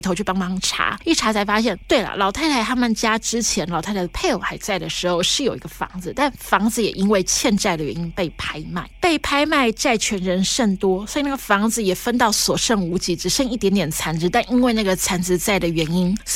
头去帮忙查，一查才发现，对了，老太太他们家之前老太太的配偶还在的时候是有一个房子，但房子也因为欠债的原因被拍卖，债权人甚多，所以那个房子也分到所剩无几，只剩一点点残值，但因为那个残值债的原因，